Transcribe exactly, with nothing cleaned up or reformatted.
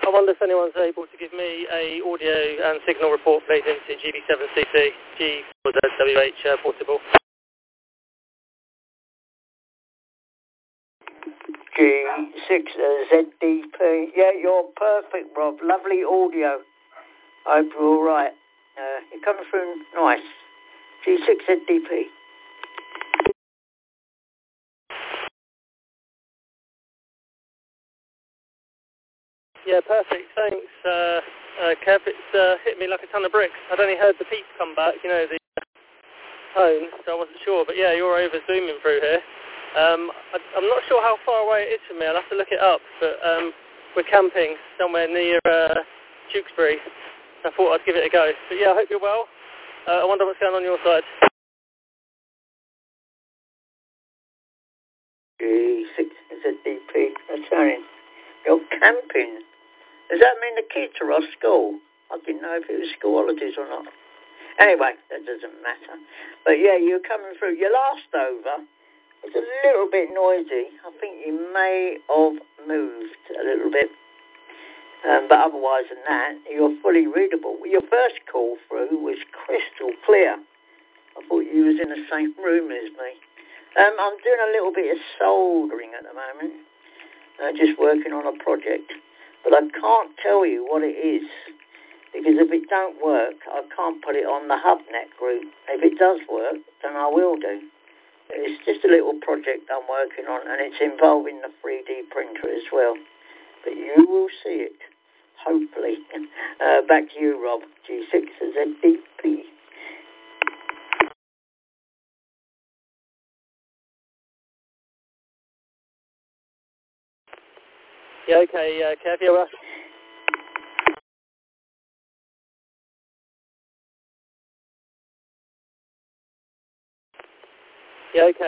I wonder if anyone's able to give me a audio and signal report please into G B seven C C, G for the W H uh, portable. G six Z D P. Yeah, you're perfect, Rob. Lovely audio. I hope you're all right. Uh, you're coming through nice. G six Z D P. Yeah, perfect. Thanks, uh, uh, Kev. It's uh, hit me like a ton of bricks. I'd only heard the peep come back, you know, the tone, so I wasn't sure. But yeah, you're over zooming through here. Um, I, I'm not sure how far away it is from me. I'll have to look it up. But um, we're camping somewhere near uh, Tewkesbury. I thought I'd give it a go. But yeah, I hope you're well. Uh, I wonder what's going on your side. G six Z D P. That's right. You're camping. Does that mean the kids are off school? I didn't know if it was school holidays or not. Anyway, that doesn't matter. But yeah, you're coming through. Your last over was a little bit noisy. I think you may have moved a little bit. Um, but otherwise than that, you're fully readable. Your first call through was crystal clear. I thought you was in the same room as me. Um, I'm doing a little bit of soldering at the moment. Uh, just working on a project. But I can't tell you what it is, because if it don't work, I can't put it on the HubNet group. If it does work, then I will do. It's just a little project I'm working on, and it's involving the three D printer as well. But you will see it, hopefully. Uh, back to you, Rob. G six Z D P. Yeah, okay, uh, Kev, yeah, well, yeah, okay.